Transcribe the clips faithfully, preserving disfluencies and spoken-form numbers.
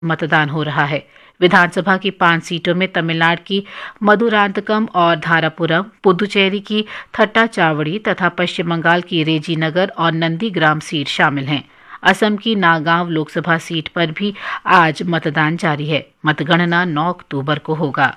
मतदान हो रहा है। विधानसभा की पांच सीटों में तमिलनाडु की मधुरांतकम और धारापुरम, पुदुचेरी की थट्टाचावड़ी तथा पश्चिम बंगाल की रेजीनगर और नंदीग्राम सीट शामिल हैं। असम की नागांव लोकसभा सीट पर भी आज मतदान जारी है। मतगणना नौ अक्टूबर को होगा।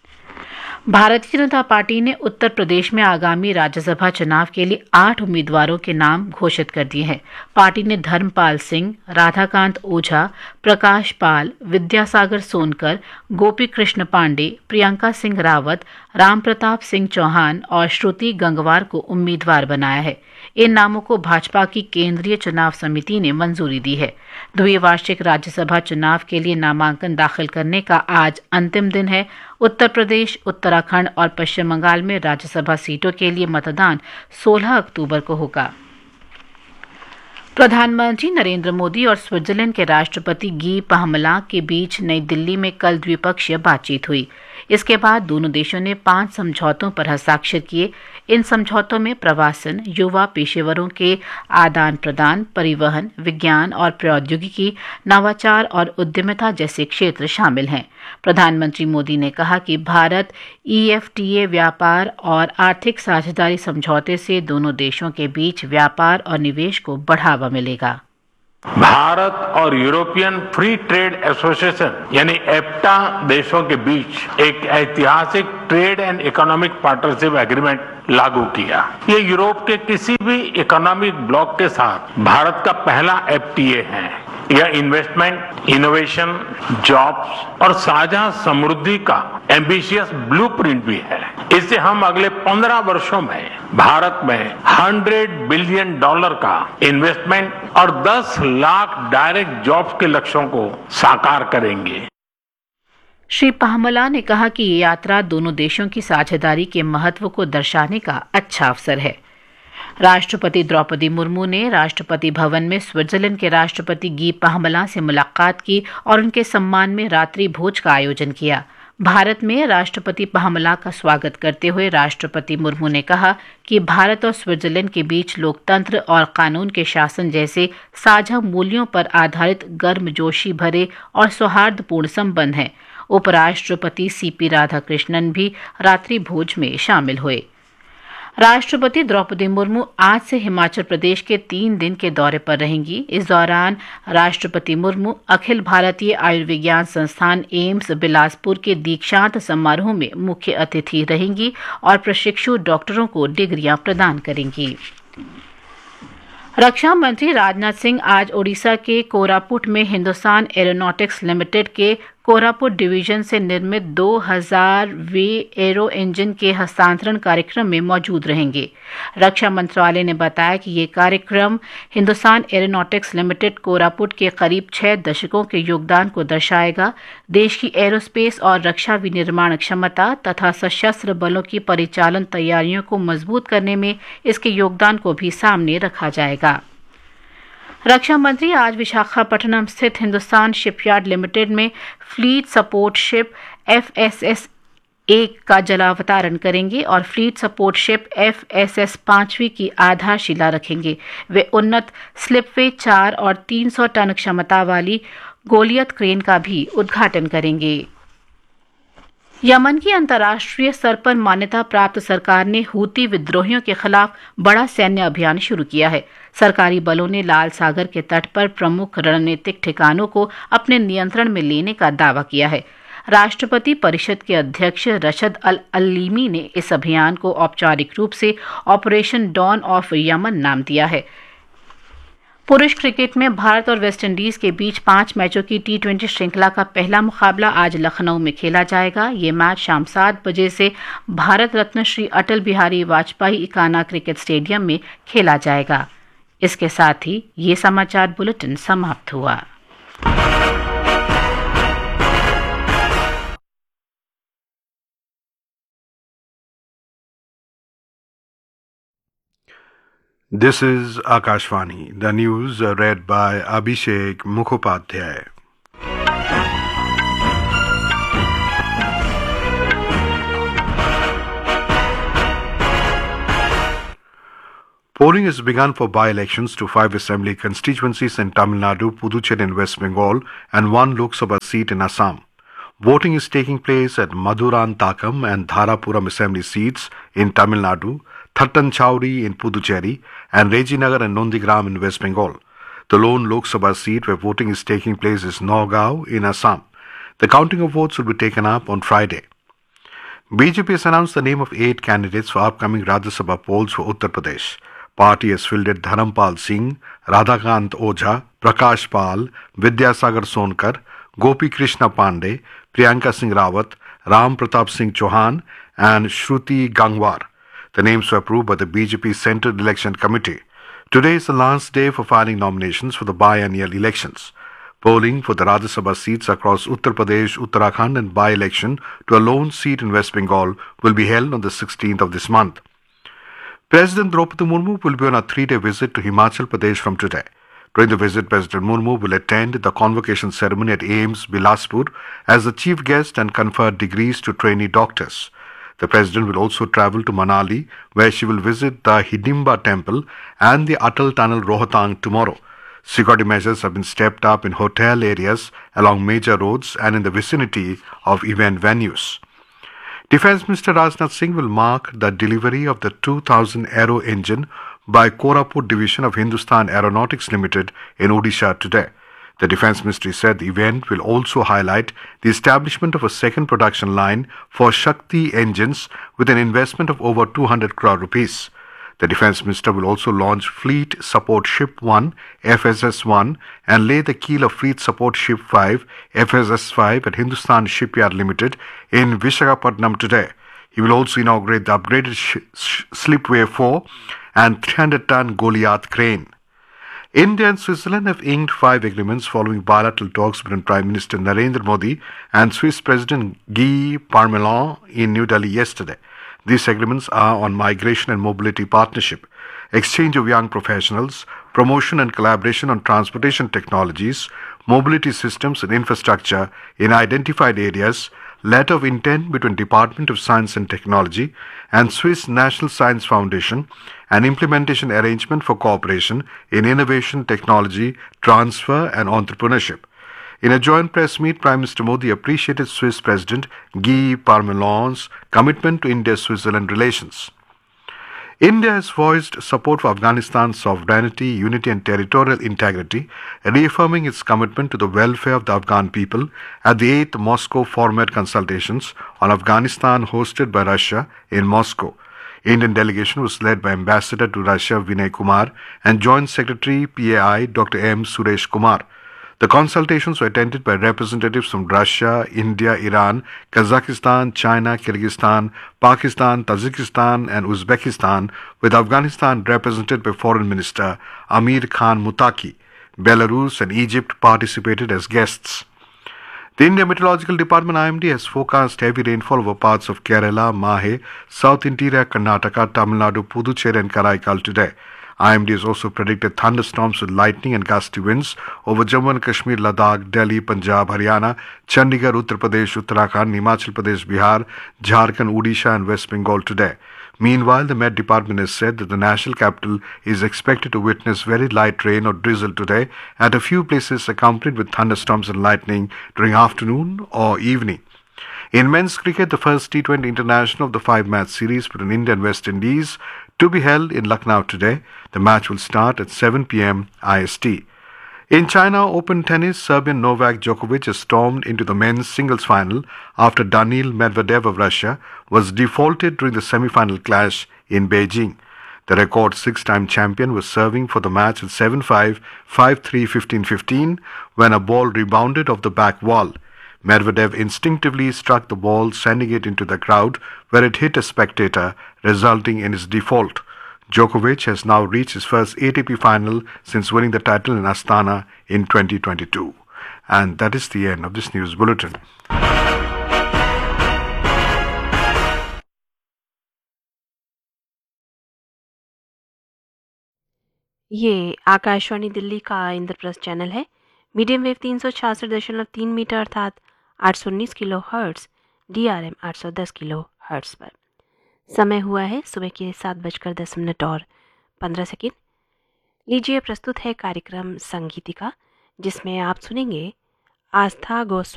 भारतीय जनता पार्टी ने उत्तर प्रदेश में आगामी राज्यसभा चुनाव के लिए आठ उम्मीदवारों के नाम घोषित कर दिए हैं। पार्टी ने धर्मपाल सिंह, राधाकांत ओझा, प्रकाश पाल, विद्यासागर सोनकर, गोपी कृष्ण पांडे, प्रियंका सिंह रावत, रामप्रताप सिंह चौहान और श्रुति गंगवार को उम्मीदवार बनाया है। इन नामों को भाजपा की केंद्रीय चुनाव समिति ने मंजूरी दी है। द्विवार्षिक राज्यसभा चुनाव के लिए नामांकन दाखिल करने का आज अंतिम दिन है। उत्तर प्रदेश, उत्तराखंड और पश्चिम बंगाल में राज्यसभा सीटों के लिए मतदान सोलह अक्टूबर को होगा। प्रधानमंत्री नरेंद्र मोदी और स्विट्जरलैंड के राष्ट्रपति गी पाहमलान के बीच नई दिल्ली में कल द्विपक्षीय बातचीत हुई। इसके बाद दोनों देशों ने पांच समझौतों पर हस्ताक्षर किए। इन समझौतों में प्रवासन, युवा पेशेवरों के आदान प्रदान, परिवहन, विज्ञान और प्रौद्योगिकी, नवाचार और उद्यमिता जैसे क्षेत्र शामिल हैं। प्रधानमंत्री मोदी ने कहा कि Bharat E F T A व्यापार और आर्थिक साझेदारी समझौते से दोनों देशों के बीच व्यापार और निवेश को बढ़ावा मिलेगा। भारत और यूरोपियन फ्री ट्रेड एसोसिएशन यानी एफ्टा देशों के बीच एक ऐतिहासिक trade and economic partnership agreement लागू किया। ये यूरोप के किसी भी इकोनॉमिक ब्लॉक के साथ भारत का पहला एफ टी ए है। यह इन्वेस्टमेंट, इनोवेशन, जॉब्स और साझा समृद्धि का एम्बिशियस ब्लूप्रिंट भी है। इससे हम अगले पंद्रह वर्षों में भारत में हंड्रेड बिलियन डॉलर का इन्वेस्टमेंट और दस लाख डायरेक्ट जॉब्स के लक्ष्यों को साकार करेंगे। श्री पाहमलान ने कहा कि ये यात्रा दोनों देशों की साझेदारी के महत्व को दर्शाने का अच्छा अवसर है। राष्ट्रपति द्रौपदी मुर्मू ने राष्ट्रपति भवन में स्विट्जरलैंड के राष्ट्रपति गी पाहमलान से मुलाकात की और उनके सम्मान में रात्रि भोज का आयोजन किया। भारत में राष्ट्रपति पाहमलान का स्वागत करते हुए राष्ट्रपति मुर्मू ने कहा कि भारत और स्विट्जरलैंड के बीच लोकतंत्र और कानून के शासन जैसे साझा मूल्यों पर आधारित गर्मजोशी भरे और सौहार्दपूर्ण संबंध हैं। उपराष्ट्रपति सी पी राधाकृष्णन भी रात्रि भोज में शामिल हुए। राष्ट्रपति द्रौपदी मुर्मू आज से हिमाचल प्रदेश के तीन दिन के दौरे पर रहेंगी। इस दौरान राष्ट्रपति मुर्मू अखिल भारतीय आयुर्विज्ञान संस्थान एम्स बिलासपुर के दीक्षांत समारोह में मुख्य अतिथि रहेंगी और प्रशिक्षु डॉक्टरों को डिग्रियां प्रदान करेंगी। रक्षा मंत्री राजनाथ सिंह आज ओडिशा के कोरापुट में हिंदुस्तान एरोनॉटिक्स लिमिटेड के कोरापुट डिवीजन से निर्मित दो हज़ार वे एरो इंजन के हस्तांतरण कार्यक्रम में मौजूद रहेंगे। रक्षा मंत्रालय ने बताया कि ये कार्यक्रम हिंदुस्तान एरोनॉटिक्स लिमिटेड कोरापुट के करीब छह दशकों के योगदान को दर्शाएगा। देश की एरोस्पेस और रक्षा विनिर्माण क्षमता तथा सशस्त्र बलों की परिचालन तैयारियों को मजबूत करने में इसके योगदान को भी सामने रखा जाएगा। रक्षा मंत्री आज विशाखापट्टनम स्थित हिंदुस्तान शिपयार्ड लिमिटेड में fleet support ship F S S एक का जलावतरण करेंगे और fleet support ship F S S पांचवीं की आधारशिला रखेंगे। वे उन्नत स्लिपवे चार और तीन सौ टन क्षमता वाली गोलियत क्रेन का भी उद्घाटन करेंगे। यमन की अंतर्राष्ट्रीय स्तर पर मान्यता प्राप्त सरकार ने हूती विद्रोहियों के खिलाफ बड़ा सैन्य अभियान शुरू किया है। सरकारी बलों ने लाल सागर के तट पर प्रमुख रणनीतिक ठिकानों को अपने नियंत्रण में लेने का दावा किया है। राष्ट्रपति परिषद के अध्यक्ष रशद अल अलीमी ने इस अभियान को औपचारिक रूप से ऑपरेशन डॉन ऑफ यमन नाम दिया है। पुरुष क्रिकेट में भारत और वेस्टइंडीज के बीच पांच मैचों की टी ट्वेंटी श्रृंखला का पहला मुकाबला आज लखनऊ में खेला जाएगा। ये मैच शाम सात बजे से भारत रत्न श्री अटल बिहारी वाजपेयी इकाना क्रिकेट स्टेडियम में खेला जाएगा। इसके साथ ही ये समाचार बुलेटिन समाप्त हुआ। This is Akashvani. The news are read by Abhishek Mukhopadhyay. Polling has begun for by-elections to five assembly constituencies in Tamil Nadu, Puducherry and West Bengal and one Lok Sabha seat in Assam. Voting is taking place at Madurantakam and Dharapuram assembly seats in Tamil Nadu, Thattanchauri in Puducherry and Rejinagar and Nondigram in West Bengal. The lone Lok Sabha seat where voting is taking place is Nagaon in Assam. The counting of votes will be taken up on Friday. B J P has announced the name of eight candidates for upcoming Rajya Sabha polls for Uttar Pradesh. Party has fielded Dharampal Singh, Radhakant Ojha, Prakash Pal, Vidyasagar Sonkar, Gopi Krishna Pandey, Priyanka Singh Rawat, Ram Pratap Singh Chauhan and Shruti Gangwar. The names were approved by the B J P Central Election Committee. Today is the last day for filing nominations for the biennial elections. Polling for the Rajya Sabha seats across Uttar Pradesh, Uttarakhand and by-election to a lone seat in West Bengal will be held on the sixteenth of this month. President Draupadi Murmu will be on a three-day visit to Himachal Pradesh from today. During the visit, President Murmu will attend the convocation ceremony at AIIMS Bilaspur as the chief guest and confer degrees to trainee doctors. The President will also travel to Manali, where she will visit the Hidimba Temple and the Atal Tunnel Rohtang tomorrow. Security measures have been stepped up in hotel areas along major roads and in the vicinity of event venues. Defence Minister Rajnath Singh will mark the delivery of the two thousand Aero engine by Koraput Division of Hindustan Aeronautics Limited in Odisha today. The Defence Ministry said the event will also highlight the establishment of a second production line for Shakti engines with an investment of over two hundred crore rupees. The Defence Minister will also launch Fleet Support Ship one, F S S one, and lay the keel of Fleet Support Ship five, F S S five at Hindustan Shipyard Limited in Visakhapatnam today. He will also inaugurate the upgraded sh- sh- Slipway four and three hundred ton Goliath crane. India and Switzerland have inked five agreements following bilateral talks between Prime Minister Narendra Modi and Swiss President Guy Parmelin in New Delhi yesterday. These agreements are on migration and mobility partnership, exchange of young professionals, promotion and collaboration on transportation technologies, mobility systems and infrastructure in identified areas, letter of intent between Department of Science and Technology and Swiss National Science Foundation, an implementation arrangement for cooperation in innovation, technology, transfer and entrepreneurship. In a joint press meet, Prime Minister Modi appreciated Swiss President Guy Parmelin's commitment to India-Switzerland relations. India has voiced support for Afghanistan's sovereignty, unity and territorial integrity, reaffirming its commitment to the welfare of the Afghan people at the eighth Moscow Format Consultations on Afghanistan hosted by Russia in Moscow. Indian delegation was led by Ambassador to Russia Vinay Kumar and Joint Secretary P A I Doctor M. Suresh Kumar. The consultations were attended by representatives from Russia, India, Iran, Kazakhstan, China, Kyrgyzstan, Pakistan, Tajikistan and Uzbekistan, with Afghanistan represented by Foreign Minister Amir Khan Muttaqi. Belarus and Egypt participated as guests. The India Meteorological Department I M D has forecast heavy rainfall over parts of Kerala, Mahe, South Interior Karnataka, Tamil Nadu, Puducherry and Karaikal today. I M D has also predicted thunderstorms with lightning and gusty winds over Jammu and Kashmir, Ladakh, Delhi, Punjab, Haryana, Chandigarh, Uttar Pradesh, Uttarakhand, Himachal Pradesh, Bihar, Jharkhand, Odisha and West Bengal today. Meanwhile, the Met Department has said that the national capital is expected to witness very light rain or drizzle today at a few places accompanied with thunderstorms and lightning during afternoon or evening. In men's cricket, the first T twenty international of the five-match series between India and West Indies to be held in Lucknow today. The match will start at seven p.m. I S T. In China Open tennis, Serbian Novak Djokovic has stormed into the men's singles final after Daniil Medvedev of Russia was defaulted during the semi-final clash in Beijing. The record six-time champion was serving for the match at seven five, five three, fifteen fifteen when a ball rebounded off the back wall. Medvedev instinctively struck the ball, sending it into the crowd, where it hit a spectator, resulting in his default. Djokovic has now reached his first A T P final since winning the title in Astana in twenty twenty-two. And that is the end of this news bulletin. ये आकाशवाणी दिल्ली का Indraprastha channel है। Medium wave तीन सौ छियासठ दशमलव तीन metre अर्थात आठ सौ उन्नीस kilo hertz, D R M आठ सौ दस किलो हर्ट्स पर। समय हुआ है सुबह के सात बजकर दस मिनट और पंद्रह सेकेंड। लीजिए प्रस्तुत है कार्यक्रम संगीतिका, जिसमें आप सुनेंगे आस्था गोस्वामी